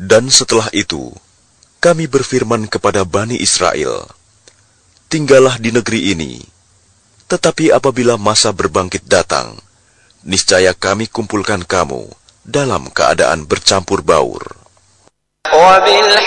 Dan setelah itu, kami berfirman kepada Bani Israel, tinggallah di negeri ini, tetapi apabila masa berbangkit datang, niscaya kami kumpulkan kamu dalam keadaan bercampur baur.